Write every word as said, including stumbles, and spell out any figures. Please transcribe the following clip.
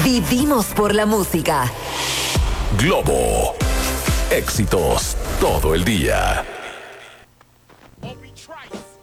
Vivimos por la música. Globo. Éxitos todo el día. Obi Trice.